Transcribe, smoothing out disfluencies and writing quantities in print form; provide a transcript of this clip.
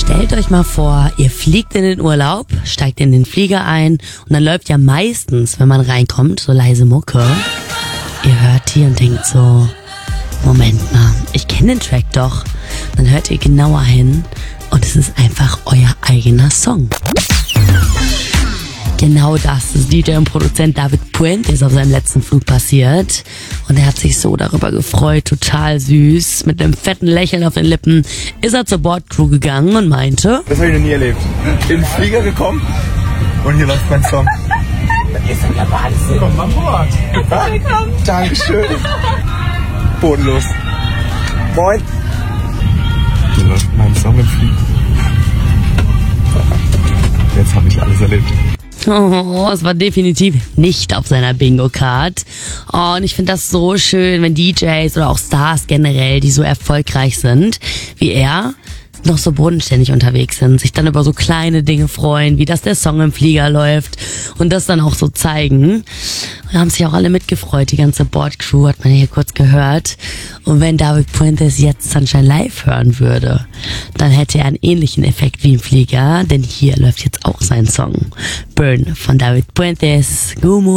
Stellt euch mal vor, ihr fliegt in den Urlaub, steigt in den Flieger ein und dann läuft ja meistens, wenn man reinkommt, so leise Mucke. Ihr hört die und denkt so, Moment mal, ich kenne den Track doch. Dann hört ihr genauer hin und es ist einfach euer eigener Song. Genau das ist DJ und Produzent David Puentes auf seinem letzten Flug passiert. Und er hat sich so darüber gefreut, total süß. Mit einem fetten Lächeln auf den Lippen ist er zur Bordcrew gegangen und meinte: Das habe ich noch nie erlebt. In den Flieger gekommen und hier läuft mein Song. Ihr seid ja Wahnsinn. Kommt an Bord. Willkommen. Dankeschön. Bodenlos. Moin. Hier läuft mein Song im Flieger. Jetzt habe ich alles erlebt. Oh, es war definitiv nicht auf seiner Bingo-Card. Oh, und ich finde das so schön, wenn DJs oder auch Stars generell, die so erfolgreich sind, wie er, noch so bodenständig unterwegs sind, sich dann über so kleine Dinge freuen, wie dass der Song im Flieger läuft und das dann auch so zeigen. Da haben sich auch alle mitgefreut, die ganze Bordcrew hat man hier kurz gehört. Und wenn David Puentes jetzt Sunshine Live hören würde, dann hätte er einen ähnlichen Effekt wie im Flieger, denn hier läuft jetzt auch sein Song. Burn von David Puentes. Gumo.